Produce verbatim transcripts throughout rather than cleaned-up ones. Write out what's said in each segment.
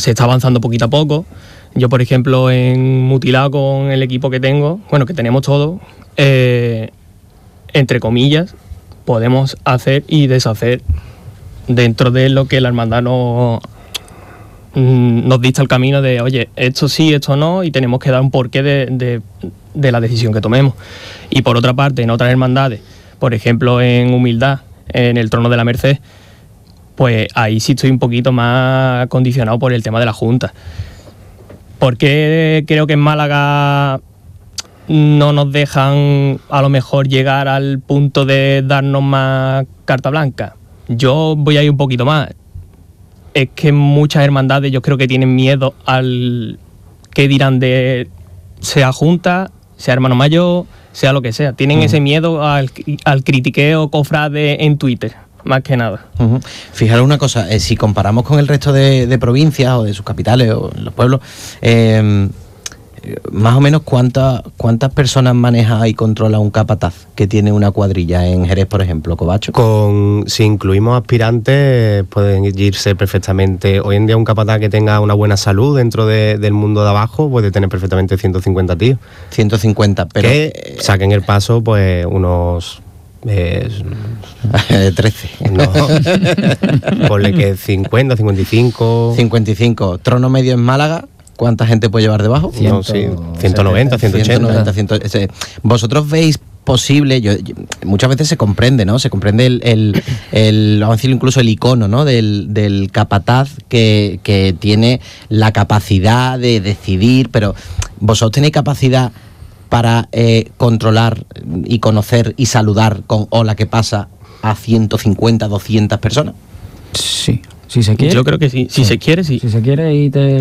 se está avanzando poquito a poco. Yo, por ejemplo, en Mutilado, con el equipo que tengo, bueno, que tenemos todos, eh, entre comillas, podemos hacer y deshacer dentro de lo que la hermandad nos, nos dicta el camino de, oye, esto sí, esto no, y tenemos que dar un porqué de, de, de la decisión que tomemos. Y por otra parte, en otras hermandades, por ejemplo, en Humildad, en el Trono de la Merced, pues ahí sí estoy un poquito más condicionado por el tema de la Junta. Porque creo que en Málaga no nos dejan a lo mejor llegar al punto de darnos más carta blanca. Yo voy a ir un poquito más. Es que muchas hermandades yo creo que tienen miedo al que dirán de, sea Junta, sea hermano mayor, sea lo que sea. Tienen uh-huh. ese miedo al, al critiqueo cofrade en Twitter, más que nada. Uh-huh. Fijaros una cosa, eh, si comparamos con el resto de, de provincias o de sus capitales o los pueblos, eh, más o menos cuántas cuántas personas maneja y controla un capataz que tiene una cuadrilla en Jerez, por ejemplo, Covacho. Con si incluimos aspirantes, pueden irse perfectamente. Hoy en día un capataz que tenga una buena salud dentro de, del mundo de abajo puede tener perfectamente ciento cincuenta tíos. ciento cincuenta, pero que saquen el paso pues unos eh, trece. No. Ponle que cincuenta, cincuenta y cinco. cincuenta y cinco. Trono medio en Málaga. ¿Cuánta gente puede llevar debajo? No, sí, ciento noventa, ciento ochenta. ciento noventa, ciento, ese, ¿vosotros veis posible? Yo, yo, muchas veces se comprende, ¿no? Se comprende el, el, el vamos a decir, incluso el icono, ¿no? Del, del capataz que, que tiene la capacidad de decidir, pero ¿vosotros tenéis capacidad para eh, controlar y conocer y saludar con hola, ¿qué pasa? A ciento cincuenta, doscientas personas? Sí. Si se quiere. Yo creo que sí. Si sí. se quiere, sí. Si se quiere y te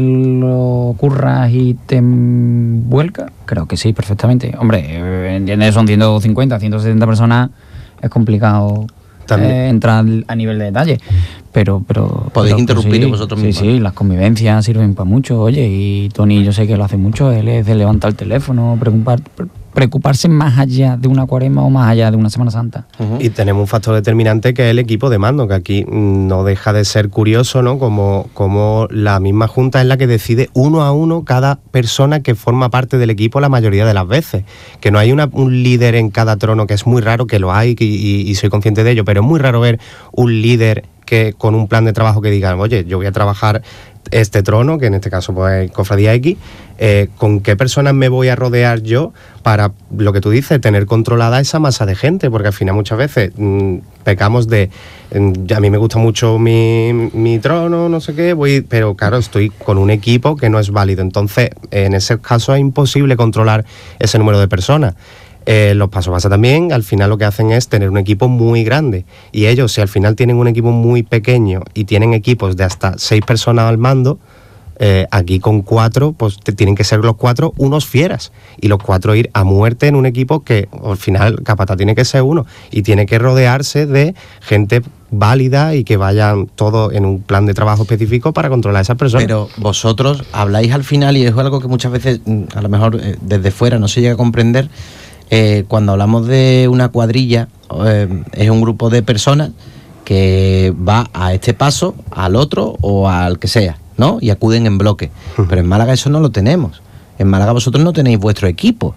lo curras y te vuelcas, creo que sí, perfectamente. Hombre, entiendes, son ciento cincuenta, ciento setenta personas, es complicado eh, entrar a nivel de detalle. Pero, pero podéis pero, interrumpir sí, vosotros sí, mismos. Sí, sí, las convivencias sirven para mucho. Oye, y Tony, yo sé que lo hace mucho. Él es de levantar el teléfono, preocupar, preocuparse más allá de una cuaresma o más allá de una Semana Santa. Uh-huh. Y tenemos un factor determinante que es el equipo de mando, que aquí no deja de ser curioso, ¿no? Como, como la misma junta es la que decide uno a uno cada persona que forma parte del equipo la mayoría de las veces. Que no hay una, un líder en cada trono, que es muy raro, que lo hay y, y, y soy consciente de ello, pero es muy raro ver un líder que con un plan de trabajo que digan, oye, yo voy a trabajar este trono, que en este caso pues Cofradía X, eh, con qué personas me voy a rodear yo para, lo que tú dices, tener controlada esa masa de gente, porque al final muchas veces mmm, pecamos de, mm, a mí me gusta mucho mi, mi trono, no sé qué, voy, pero claro, estoy con un equipo que no es válido, entonces en ese caso es imposible controlar ese número de personas. Eh, los Paso Pasa también, al final lo que hacen es tener un equipo muy grande, y ellos, si al final tienen un equipo muy pequeño y tienen equipos de hasta seis personas al mando, eh, aquí con cuatro, pues te, tienen que ser los cuatro unos fieras, y los cuatro ir a muerte en un equipo que al final capataz tiene que ser uno, y tiene que rodearse de gente válida y que vayan todos en un plan de trabajo específico para controlar a esas personas. Pero vosotros habláis al final, y es algo que muchas veces a lo mejor eh, desde fuera no se llega a comprender. Eh, cuando hablamos de una cuadrilla, eh, es un grupo de personas que va a este paso, al otro o al que sea, ¿no? Y acuden en bloque. Pero en Málaga eso no lo tenemos. En Málaga vosotros no tenéis vuestro equipo.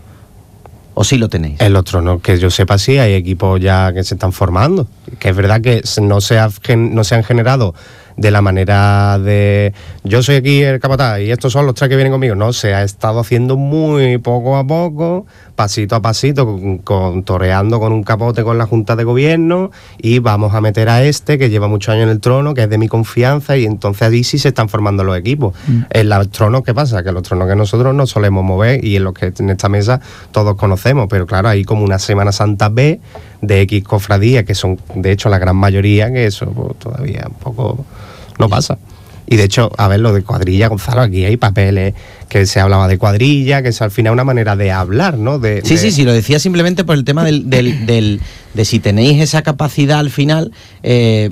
¿O sí lo tenéis? En los tronos, que yo sepa, sí, hay equipos ya que se están formando. Que es verdad que no se, ha, no se han generado de la manera de yo soy aquí el capataz y estos son los tres que vienen conmigo. No, se ha estado haciendo muy poco a poco, pasito a pasito, con, con, toreando con un capote con la Junta de Gobierno, y vamos a meter a este que lleva muchos años en el trono, que es de mi confianza, y entonces allí sí se están formando los equipos. Mm. En los tronos, ¿qué pasa? Que los tronos que nosotros no solemos mover, y en los que en esta mesa todos conocemos, pero claro, hay como una Semana Santa B de X cofradías, que son de hecho la gran mayoría, que eso pues, todavía un poco no pasa. Y de hecho, a ver, lo de cuadrilla, Gonzalo, aquí hay papeles que se hablaba de cuadrilla, que es al final una manera de hablar, ¿no? De, sí, de... sí, sí, lo decía simplemente por el tema del, del, del, de si tenéis esa capacidad al final, eh,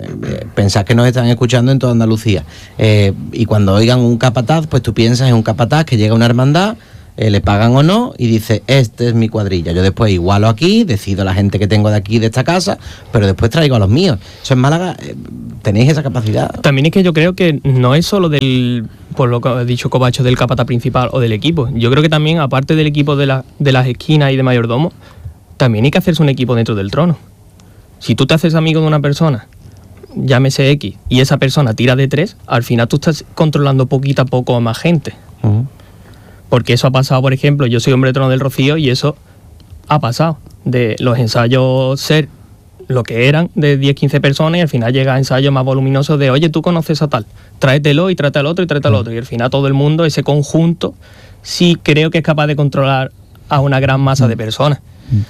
pensad que nos están escuchando en toda Andalucía. Eh, y cuando oigan un capataz, pues tú piensas en un capataz que llega a una hermandad, eh, le pagan o no, y dice, este es mi cuadrilla. Yo después igualo aquí, decido la gente que tengo de aquí, de esta casa, pero después traigo a los míos. Eso en Málaga, eh, ¿tenéis esa capacidad? También es que yo creo que no es solo del, por lo que ha dicho Covacho, del capataz principal o del equipo. Yo creo que también, aparte del equipo de, la, de las esquinas y de mayordomo, también hay que hacerse un equipo dentro del trono. Si tú te haces amigo de una persona, llámese X, y esa persona tira de tres, al final tú estás controlando poquito a poco a más gente. Uh-huh. Porque eso ha pasado, por ejemplo, yo soy hombre de trono del Rocío y eso ha pasado. De los ensayos ser lo que eran de diez quince personas y al final llega a ensayos más voluminosos de, oye, tú conoces a tal, tráetelo y tráete al otro y tráete al otro. Y al final todo el mundo, ese conjunto, sí creo que es capaz de controlar a una gran masa de personas.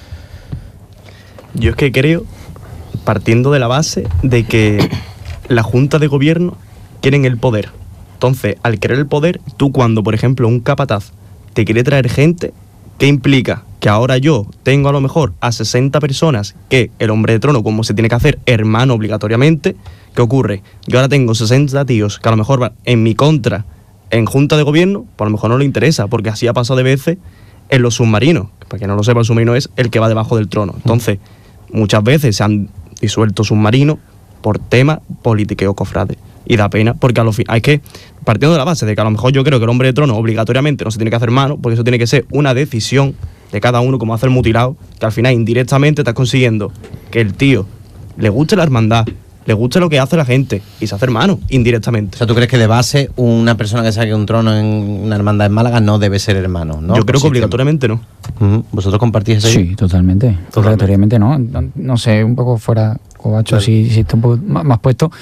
Yo es que creo, partiendo de la base de que la Junta de Gobierno quieren el poder. Entonces, al querer el poder, tú cuando, por ejemplo, un capataz te quiere traer gente, ¿qué implica? Que ahora yo tengo a lo mejor a sesenta personas que el hombre de trono, como se tiene que hacer hermano obligatoriamente, ¿qué ocurre? Yo ahora tengo sesenta tíos que a lo mejor van en mi contra en Junta de Gobierno, pues a lo mejor no le interesa, porque así ha pasado de veces en los submarinos. Para que no lo sepa, el submarino es el que va debajo del trono. Entonces, muchas veces se han disuelto submarinos por temas politiqueo cofrades. Y da pena, porque a lo final, es que, partiendo de la base de que a lo mejor yo creo que el hombre de trono obligatoriamente no se tiene que hacer hermano, porque eso tiene que ser una decisión de cada uno, como hace el mutilado, que al final indirectamente estás consiguiendo que el tío le guste la hermandad, le guste lo que hace la gente y se hace hermano, indirectamente. O sea, ¿tú crees que de base una persona que saque un trono en una hermandad en Málaga no debe ser hermano, ¿no? Yo creo que obligatoriamente no. Uh-huh. ¿Vosotros compartís eso? Sí, totalmente. totalmente. Obligatoriamente no. no. No sé, un poco fuera, Covacho, vale. si, si está un poco más, más puesto.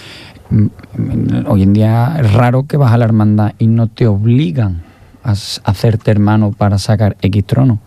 Hoy en día es raro que vas a la hermandad y no te obligan a hacerte hermano para sacar X trono.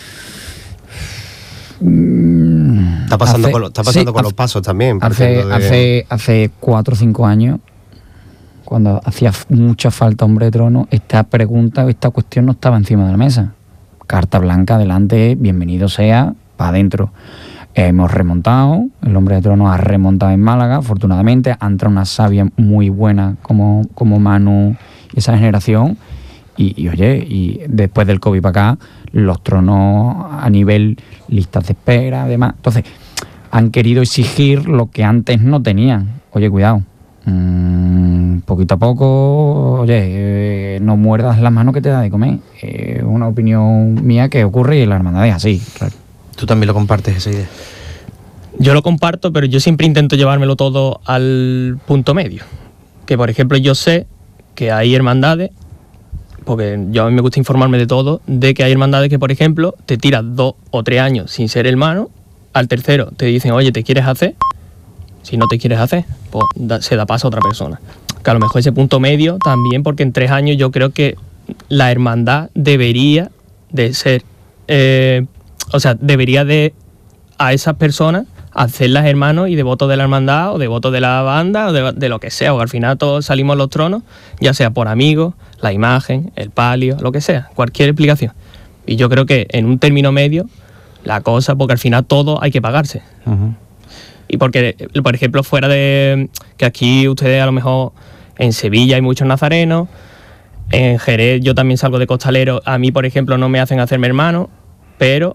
Está pasando, hace, con, lo, está pasando sí, con hace, los pasos también. Hace, de... hace, hace cuatro o cinco años, cuando hacía mucha falta hombre de trono, esta pregunta, esta cuestión no estaba encima de la mesa. Carta blanca, adelante, bienvenido sea, para adentro. Hemos remontado, el hombre de trono ha remontado en Málaga, afortunadamente, ha entrado una savia muy buena como, como Manu y esa generación. Y, y oye, y después del COVID para acá, los tronos a nivel listas de espera, además. Entonces, han querido exigir lo que antes no tenían. Oye, cuidado, mmm, poquito a poco, oye, eh, no muerdas las manos que te da de comer. Es eh, una opinión mía que ocurre y la hermandad es así, claro. ¿Tú también lo compartes esa idea? Yo lo comparto, pero yo siempre intento llevármelo todo al punto medio. Que, por ejemplo, yo sé que hay hermandades, porque yo a mí me gusta informarme de todo, de que hay hermandades que, por ejemplo, te tiras dos o tres años sin ser hermano, al tercero te dicen, oye, ¿te quieres hacer? Si no te quieres hacer, pues da, se da paso a otra persona. Que a lo mejor ese punto medio también, porque en tres años yo creo que la hermandad debería de ser... Eh, O sea, debería de a esas personas hacerlas hermanos y devotos de la hermandad o devotos de la banda o de, de lo que sea. O al final todos salimos a los tronos, ya sea por amigos, la imagen, el palio, lo que sea, cualquier explicación. Y yo creo que en un término medio, la cosa, porque al final todo hay que pagarse. Uh-huh. Y porque, por ejemplo, fuera de... que aquí ustedes a lo mejor en Sevilla hay muchos nazarenos, en Jerez yo también salgo de costalero, a mí, por ejemplo, no me hacen hacerme hermano, pero...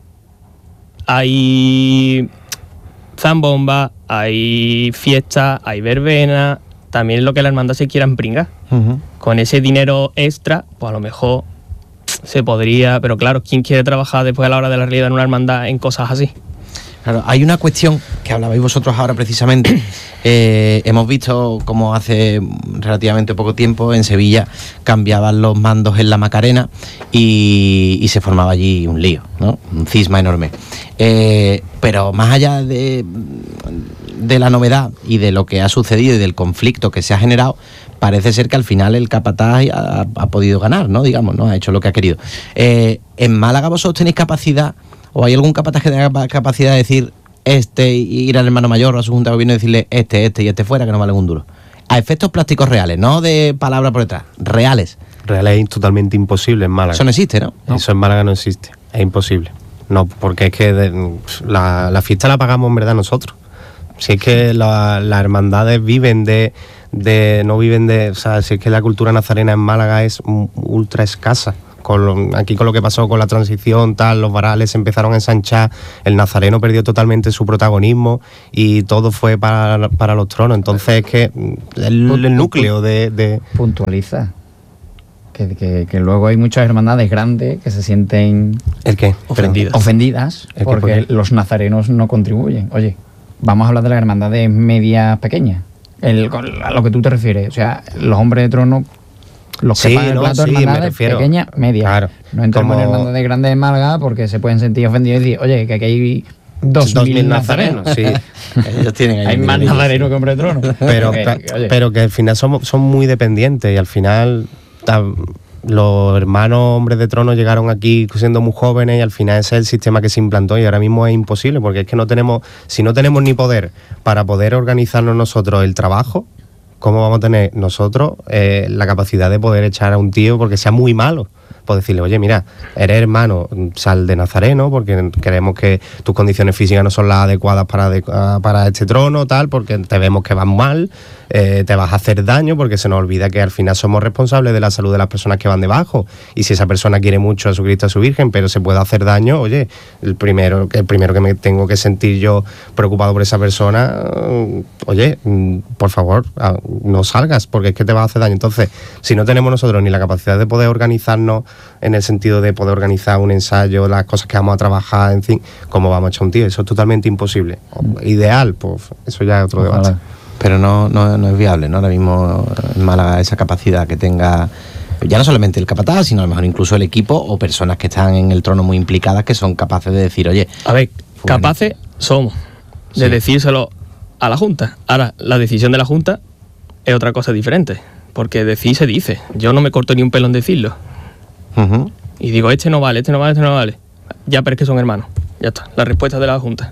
hay zambomba, hay fiesta, hay verbena, también lo que la hermandad se quieran pringar. Uh-huh. Con ese dinero extra, pues a lo mejor se podría, pero claro, ¿quién quiere trabajar después a la hora de la realidad en una hermandad en cosas así? Claro, hay una cuestión que hablabais vosotros ahora precisamente. Eh, hemos visto cómo hace relativamente poco tiempo en Sevilla cambiaban los mandos en la Macarena y, y se formaba allí un lío, ¿no? Un cisma enorme. Eh, pero más allá de, de la novedad y de lo que ha sucedido y del conflicto que se ha generado, parece ser que al final el capataz ha, ha podido ganar, ¿no? Digamos, ¿no? Ha hecho lo que ha querido. Eh, ¿En Málaga vosotros tenéis capacidad, o hay algún capataz que tenga capacidad de decir este, ir al hermano mayor o a su junta de gobierno y decirle este, este y este fuera, que no vale un duro? A efectos prácticos reales, no de palabras por detrás, reales. Reales es totalmente imposible en Málaga. Eso no existe, ¿no? no. Eso en Málaga no existe, es imposible. No, porque es que de, la, la fiesta la pagamos en verdad nosotros. Si es que la, las hermandades viven de, de, no viven de, o sea, si es que la cultura nazarena en Málaga es ultra escasa con lo, aquí con lo que pasó con la transición, tal, los varales se empezaron a ensanchar, el nazareno perdió totalmente su protagonismo y todo fue para, para los tronos. Entonces es que el, el núcleo de, de... Puntualiza. Que, que, que luego hay muchas hermandades grandes que se sienten... ¿El qué? Ofendidas. Ofendidas ¿El qué, porque por qué? los nazarenos no contribuyen. Oye, vamos a hablar de las hermandades medias pequeñas. El, a lo que tú te refieres. O sea, los hombres de trono, los que Sí, pagan el no, plato sí, de me hermandades refiero. pequeñas, medias. Claro. No entramos Como- en hermandades grandes de Málaga porque se pueden sentir ofendidos y decir, oye, que aquí hay dos mil nazarenos. sí. Ellos tienen ahí Hay un más nivelillo. nazarenos que hombres de trono. pero, Que- ca- que, oye, pero que al final son, son muy dependientes y al final ta- los hermanos hombres de trono llegaron aquí siendo muy jóvenes y al final ese es el sistema que se implantó y ahora mismo es imposible porque es que no tenemos, si no tenemos ni poder para poder organizarnos nosotros el trabajo, ¿cómo vamos a tener nosotros eh, la capacidad de poder echar a un tío porque sea muy malo? Pues decirle, oye, mira, eres hermano, sal de nazareno porque creemos que tus condiciones físicas no son las adecuadas para, adecu- para este trono, tal, porque te vemos que vas mal, eh, te vas a hacer daño, porque se nos olvida que al final somos responsables de la salud de las personas que van debajo. Y si esa persona quiere mucho a su Cristo, a su Virgen, pero se puede hacer daño, oye, el primero, el primero que me tengo que sentir yo preocupado por esa persona, eh, oye, mm, por favor, ah, no salgas, porque es que te vas a hacer daño. Entonces, si no tenemos nosotros ni la capacidad de poder organizarnos en el sentido de poder organizar un ensayo, las cosas que vamos a trabajar, en fin, ¿cómo vamos a echar un tío? Eso es totalmente imposible. Ideal, pues eso ya es otro ojalá. debate. Pero no, no, no es viable, ¿no? Ahora mismo en Málaga esa capacidad que tenga ya no solamente el capataz, sino a lo mejor incluso el equipo o personas que están en el trono muy implicadas que son capaces de decir, oye, A ver, Fulano. capaces somos de Sí. decírselo a la Junta. Ahora, la decisión de la Junta es otra cosa diferente, porque decir se dice. Yo no me corto ni un pelo en decirlo. ujú, Y digo, este no vale, este no vale, este no vale. Ya, pero es que son hermanos. Ya está, la respuesta de la Junta.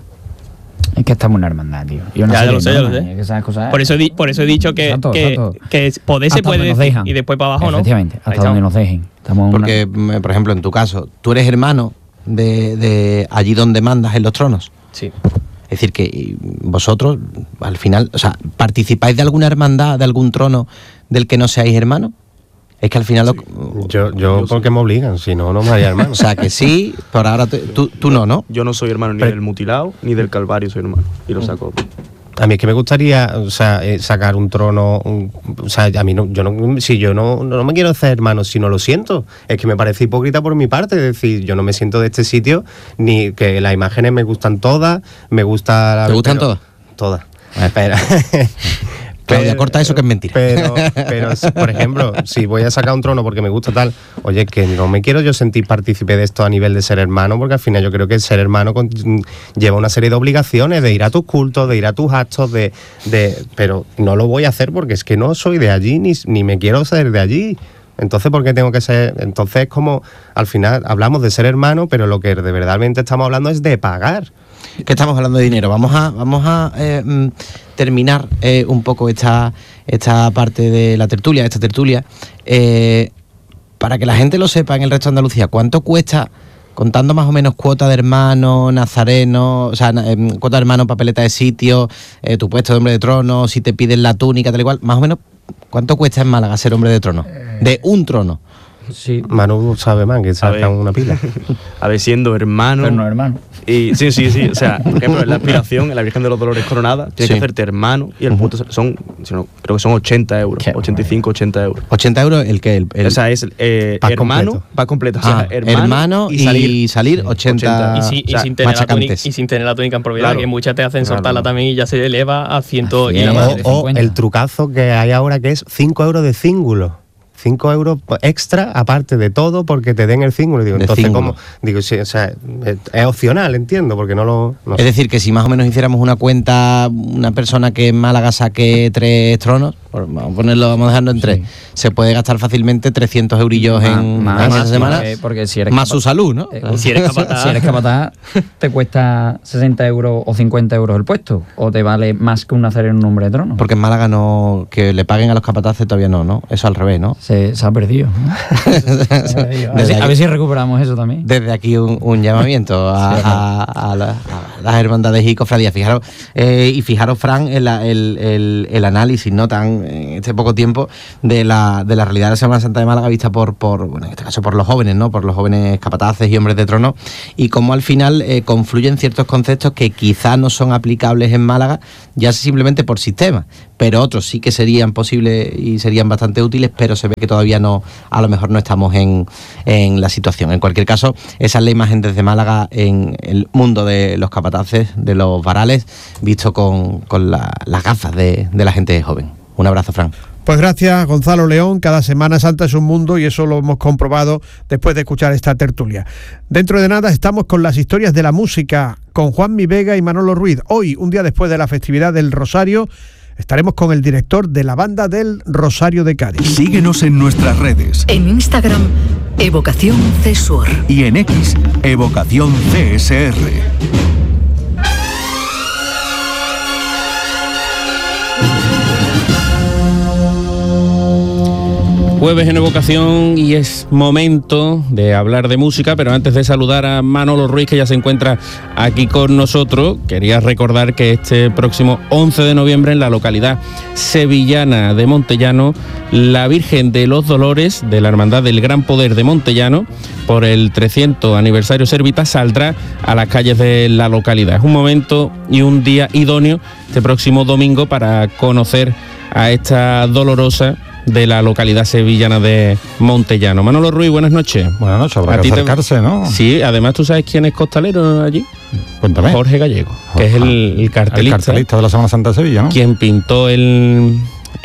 Es que estamos en una hermandad, tío. Y una Ya, ya serie lo sé, de ya lo normas, sé. y que esas cosas- Por eso, di- por eso he dicho que, Exacto, que, exacto. que poder se Hasta puede donde nos decir dejan. y después para abajo no. Efectivamente, hasta Ahí donde estamos. nos dejen. Estamos en una- porque, mm, por ejemplo, en tu caso, tú eres hermano de, de allí donde mandas en los tronos. Sí. Es decir, que y, vosotros, al final, o sea, ¿participáis de alguna hermandad, de algún trono del que no seáis hermanos? Es que al final... lo- Yo, yo porque me obligan, si no, no me haría hermano. o sea, que sí, pero ahora te- tú, tú no, ¿no? Yo no soy hermano ni Pero- del mutilado ni del calvario, soy hermano. Y lo saco. A mí es que me gustaría, o sea, eh, sacar un trono, un- o sea, a mí no, yo no, si yo no, no me quiero hacer hermano, si no lo siento, es que me parece hipócrita por mi parte, es decir, yo no me siento de este sitio, ni que las imágenes me gustan todas, me gusta... la- ¿Te gustan pero- todas? Todas. Espera. Claudia, Pero- corta eso que es mentira. Pero, pero, si, por ejemplo, si voy a sacar un trono porque me gusta tal, oye, que no me quiero yo sentir partícipe de esto a nivel de ser hermano, porque al final yo creo que el ser hermano con- lleva una serie de obligaciones, de ir a tus cultos, de ir a tus actos, de, de pero no lo voy a hacer porque es que no soy de allí, ni, ni me quiero ser de allí. Entonces, ¿por qué tengo que ser? Entonces, es como, al final, hablamos de ser hermano, pero lo que de verdaderamente estamos hablando es de pagar. Que estamos hablando de dinero. Vamos a, vamos a eh, mm, terminar eh, un poco esta, esta parte de la tertulia, esta tertulia, eh, para que la gente lo sepa en el resto de Andalucía. ¿Cuánto cuesta, contando más o menos cuota de hermano, nazareno, o sea, na- em, cuota de hermano, papeleta de sitio, eh, tu puesto de hombre de trono, si te piden la túnica, tal y cual, más o menos, ¿cuánto cuesta en Málaga ser hombre de trono? De un trono. Sí, Manu sabe más, que sacan ver. una pila. A ver, siendo hermano. pero no, hermano. Y, sí, sí, sí. O sea, por ejemplo, en la aspiración, en la Virgen de los Dolores Coronada, tienes Sí. que hacerte hermano y el punto son, si no, creo que son ochenta euros, Qué ochenta y cinco, ochenta euros. ochenta euros el que el, el- o sea, es eh, Pack hermano, completo. va completo. O sea, ah, hermano, hermano y salir, salir. ochenta, Y, si- y o sea, sin tener la túnica, machacantes. y sin tener la túnica en propiedad, Claro. que muchas te hacen Claro. soltarla también y ya se eleva a ciento A y la cien. madre. O, o cincuenta. el trucazo que hay ahora que es cinco euros de cíngulo. cinco euros extra aparte de todo porque te den el cíngulo. Digo, De entonces, cíngulo. ¿cómo? Digo, sí, o sea, es, es opcional, entiendo, porque no lo. No Es sé. decir, que si más o menos hiciéramos una cuenta, una persona que en Málaga saque tres tronos, por- vamos a ponerlo, vamos a dejarlo en tres, Sí. se puede gastar fácilmente trescientos eurillos Más- en, más- en esa más, semana, porque- porque si eres más su capaz- salud, ¿no? Eh, Si eres capataz. Si eres capataz, te cuesta sesenta euros o cincuenta euros el puesto. O te vale más que un nazareno en un hombre de trono. Porque en Málaga no, que le paguen a los capataces todavía no, ¿no? Eso al revés, ¿no? Se, se ha perdido. ¿no? Se ha perdido. A ver si- a ver si recuperamos eso también. Desde aquí un, un llamamiento a, a- a la- a las hermandades y cofradías. Fijaros, eh, y fijaros, Fran, el, el- el- el análisis, ¿no? Tan en este poco tiempo de la, de la realidad de la Semana Santa de Málaga vista por, por, bueno, en este caso por los jóvenes, ¿no? Por los jóvenes capataces y hombres de trono, y cómo al final eh, confluyen ciertos conceptos que quizá no son aplicables en Málaga, ya simplemente por sistema, pero otros sí que serían posibles y serían bastante útiles, pero se ve que todavía no, a lo mejor no estamos en, en la situación. En cualquier caso, esa es la imagen desde Málaga en el mundo de los capataces, de los varales, visto con, con la, las gafas de, de la gente joven. Un abrazo, Fran. Pues gracias, Gonzalo León. Cada Semana Santa es un mundo y eso lo hemos comprobado después de escuchar esta tertulia. Dentro de nada estamos con las historias de la música, con Juanmi Vega y Manolo Ruiz. Hoy, un día después de la festividad del Rosario, estaremos con el director de la banda del Rosario de Cádiz. Síguenos en nuestras redes. En Instagram, Evocación Cesur. Y en X, Evocación C S R. Jueves en Evocación y es momento de hablar de música, pero antes de saludar a Manolo Ruiz, que ya se encuentra aquí con nosotros, quería recordar que este próximo once de noviembre en la localidad sevillana de Montellano, la Virgen de los Dolores de la Hermandad del Gran Poder de Montellano, por el trescientos aniversario Servita, saldrá a las calles de la localidad. Es un momento y un día idóneo este próximo domingo para conocer a esta dolorosa de la localidad sevillana de Montellano. Manolo Ruiz, buenas noches. Buenas noches, habrá que acercarse, te... ¿no? Sí, además tú sabes quién es costalero allí. Cuéntame. Jorge Gallego, que es el, el cartelista. El cartelista de la Semana Santa de Sevilla, ¿no? Quien pintó el,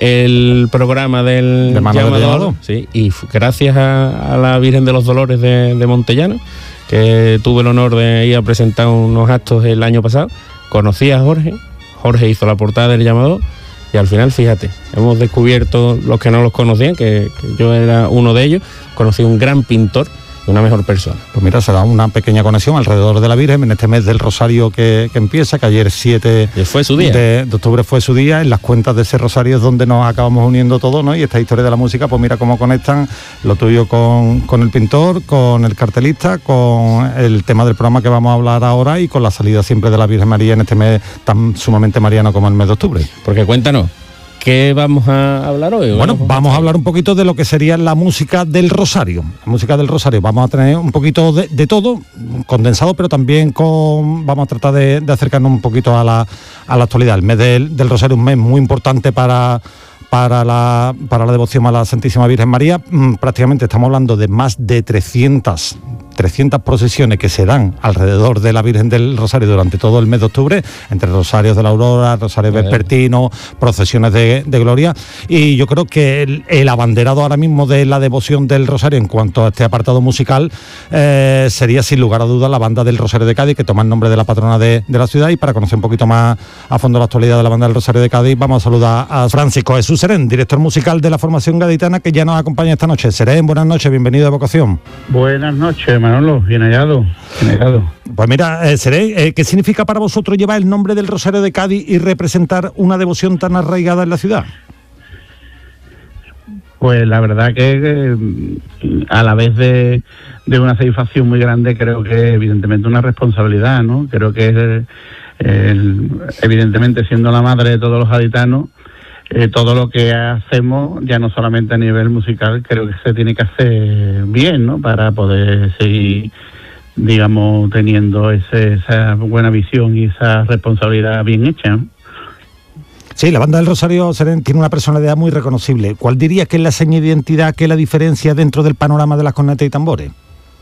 el programa del de Mano llamador, de llamado. Sí, y gracias a, a la Virgen de los Dolores de, de Montellano, que tuve el honor de ir a presentar unos actos el año pasado, conocí a Jorge, Jorge hizo la portada del llamador. Y al final, fíjate, hemos descubierto los que no los conocían, que, que yo era uno de ellos, conocí un gran pintor y una mejor persona. Pues mira, será una pequeña conexión alrededor de la Virgen en este mes del Rosario que, que empieza, que ayer siete fue su día. De, de octubre fue su día. En las cuentas de ese Rosario es donde nos acabamos uniendo todos, ¿no? Y esta historia de la música, pues mira cómo conectan lo tuyo con, con el pintor, con el cartelista, con el tema del programa que vamos a hablar ahora y con la salida siempre de la Virgen María en este mes tan sumamente mariano como el mes de octubre. Porque cuéntanos, ¿qué vamos a hablar hoy? Bueno, vamos a hablar un poquito de lo que sería la música del Rosario. La música del Rosario, vamos a tener un poquito de, de todo, condensado, pero también con vamos a tratar de, de acercarnos un poquito a la, a la actualidad. El mes del, del Rosario es un mes muy importante para... Para la, para la devoción a la Santísima Virgen María. Mm, prácticamente estamos hablando de más de trescientas procesiones que se dan alrededor de la Virgen del Rosario durante todo el mes de octubre, entre rosarios de la Aurora, rosarios vespertinos, procesiones de, de gloria, y yo creo que el, el abanderado ahora mismo de la devoción del Rosario en cuanto a este apartado musical eh, sería sin lugar a dudas la banda del Rosario de Cádiz, que toma el nombre de la patrona de, de la ciudad. Y para conocer un poquito más a fondo la actualidad de la banda del Rosario de Cádiz, vamos a saludar a Francisco Jesús Serén, director musical de la formación gaditana, que ya nos acompaña esta noche. Serén, buenas noches, bienvenido a Evocación. Buenas noches, Manolo, bien hallado, bien hallado. Pues mira, eh, Serén, eh, ¿qué significa para vosotros llevar el nombre del Rosario de Cádiz y representar una devoción tan arraigada en la ciudad? Pues la verdad que eh, a la vez de, de una satisfacción muy grande, creo que evidentemente una responsabilidad, ¿no? Creo que es, eh, evidentemente siendo la madre de todos los gaditanos, Eh, todo lo que hacemos, ya no solamente a nivel musical, creo que se tiene que hacer bien, ¿no? Para poder seguir, digamos, teniendo ese, esa buena visión y esa responsabilidad bien hecha, ¿no? Sí, la banda del Rosario Serén tiene una personalidad muy reconocible. ¿Cuál dirías que es la seña de identidad, que es la diferencia dentro del panorama de las cornetas y tambores?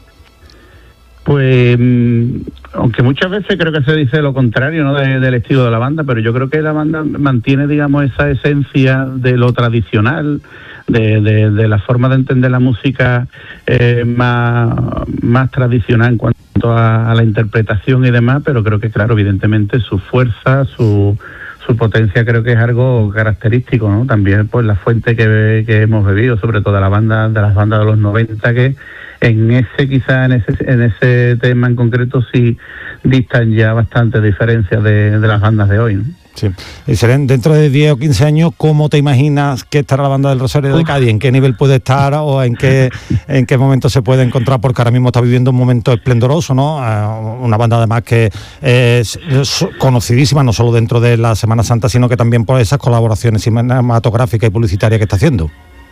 Pues, aunque muchas veces creo que se dice lo contrario, ¿no? de, del estilo de la banda, pero yo creo que la banda mantiene, digamos, esa esencia de lo tradicional, de, de, de la forma de entender la música eh, más, más tradicional en cuanto a, a la interpretación y demás, pero creo que, claro, evidentemente su fuerza, su, su potencia creo que es algo característico, ¿no? También, pues, la fuente que, que hemos bebido, sobre todo de la banda, de las bandas de los noventa, que en ese quizá en ese en ese tema en concreto sí distan ya bastante diferencias de, de las bandas de hoy, ¿no? Sí. Y Serén, dentro de diez o quince años, ¿cómo te imaginas que estará la banda del Rosario de Cádiz? ¿En qué nivel puede estar o en qué en qué momento se puede encontrar? Porque ahora mismo está viviendo un momento esplendoroso, ¿no? Eh, una banda además que es, es conocidísima no solo dentro de la Semana Santa, sino que también por esas colaboraciones cinematográficas y publicitarias que está haciendo.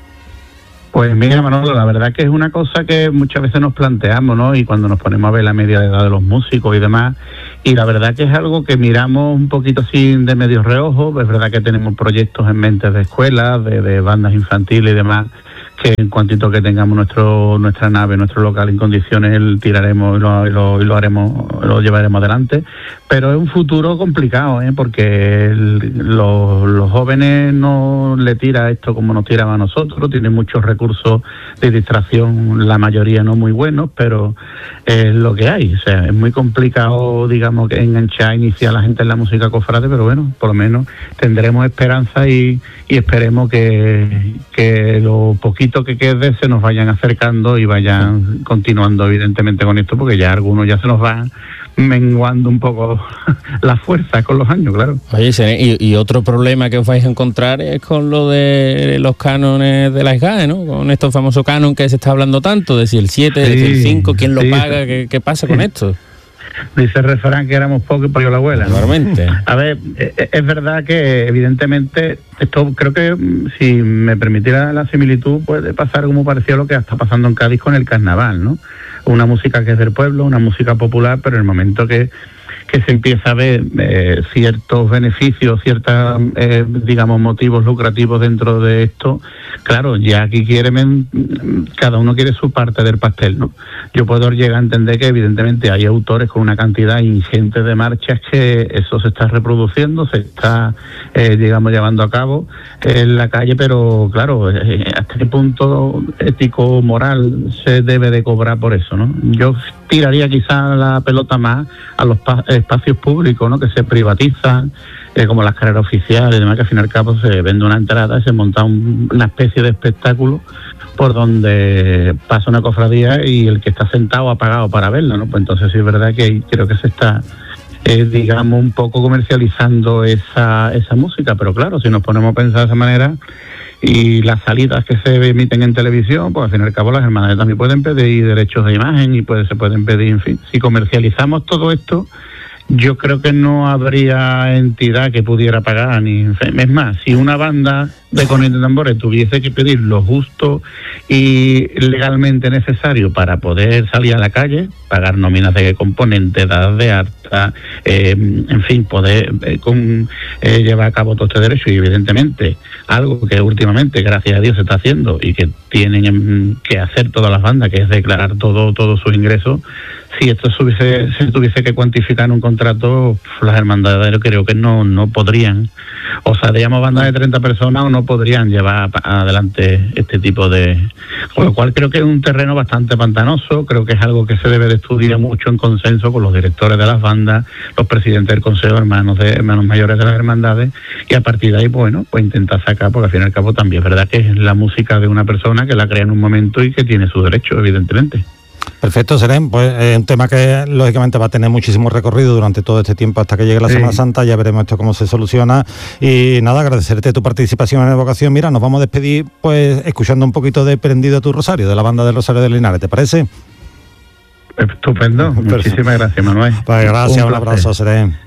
Pues mira, Manolo, la verdad que es una cosa que muchas veces nos planteamos, ¿no? Y cuando nos ponemos a ver la media de edad de los músicos y demás, y la verdad que es algo que miramos un poquito así de medio reojo. Es verdad que tenemos proyectos en mente de escuelas, de, de bandas infantiles y demás, que en cuantito que tengamos nuestro nuestra nave, nuestro local en condiciones, el tiraremos y lo, y lo, y lo haremos, lo llevaremos adelante. Pero es un futuro complicado, ¿eh? Porque el, los, los jóvenes no le tira esto como nos tiraba a nosotros, tienen muchos recursos de distracción, la mayoría no muy buenos, pero es lo que hay. O sea, es muy complicado, digamos, que enganchar, iniciar a la gente en la música cofrade, pero bueno, por lo menos tendremos esperanza y, y esperemos que, que lo poquito que quede se nos vayan acercando y vayan continuando evidentemente con esto, porque ya algunos ya se nos van menguando un poco la fuerza con los años, claro. Oye, y, y otro problema que os vais a encontrar es con lo de los cánones de la S G A E, ¿no? Con estos famosos canon que se está hablando tanto, de si el siete, sí, de si el cinco, quién lo sí, paga, ¿qué, qué pasa con esto? Dice el refrán que éramos pocos y pollo la abuela, ¿no? Normalmente. A ver, es verdad que evidentemente esto, creo que si me permitiera la similitud, puede pasar como parecía lo que está pasando en Cádiz con el carnaval, ¿no? Una música que es del pueblo, una música popular, pero en el momento que que se empieza a ver eh, ciertos beneficios, ciertos, eh, digamos, motivos lucrativos dentro de esto, claro, ya aquí quieren, cada uno quiere su parte del pastel, ¿no? Yo puedo llegar a entender que evidentemente hay autores con una cantidad ingente de marchas que eso se está reproduciendo, se está, eh, digamos, llevando a cabo en la calle, pero claro, eh, ¿hasta qué punto ético, moral se debe de cobrar por eso, no? Yo tiraría quizá la pelota más a los pa- espacios públicos, ¿no? Que se privatizan, eh, como las carreras oficiales y demás, que al fin y al cabo se vende una entrada y se monta un, una especie de espectáculo por donde pasa una cofradía y el que está sentado ha pagado para verlo, ¿no? Pues entonces sí es verdad que creo que se está, eh, digamos, un poco comercializando esa, esa música, pero claro, si nos ponemos a pensar de esa manera, y las salidas que se emiten en televisión, pues al fin y al cabo las hermandades también pueden pedir derechos de imagen y pues se pueden pedir, en fin, si comercializamos todo esto, yo creo que no habría entidad que pudiera pagar, ni, es más, si una banda de cornetas de tambores tuviese que pedir lo justo y legalmente necesario para poder salir a la calle, pagar nóminas de componente, edad de alta, eh, en fin, poder eh, con, eh, llevar a cabo todo este derecho, y evidentemente algo que últimamente, gracias a Dios, se está haciendo y que tienen que hacer todas las bandas, que es declarar todo todos sus ingresos. Si esto se tuviese, se tuviese que cuantificar en un contrato, las hermandades yo creo que no, no podrían, o sea, digamos, bandas de treinta personas o no podrían llevar adelante este tipo de... Con lo cual creo que es un terreno bastante pantanoso, creo que es algo que se debe de estudiar mucho en consenso con los directores de las bandas, los presidentes del Consejo, hermanos de hermanos mayores de las hermandades, y a partir de ahí, bueno, pues intentar sacar, porque al fin y al cabo también es verdad que es la música de una persona que la crea en un momento y que tiene sus derechos, evidentemente. Perfecto, Serén, pues es un tema que lógicamente va a tener muchísimo recorrido durante todo este tiempo hasta que llegue la sí. Semana Santa, ya veremos esto cómo se soluciona, y nada, agradecerte tu participación en Evocación. Mira, nos vamos a despedir pues escuchando un poquito de Prendido tu Rosario, de la banda del Rosario de Linares, ¿te parece? Estupendo, muchísimas gracias, Manuel. Pues gracias, un, un abrazo, Serén.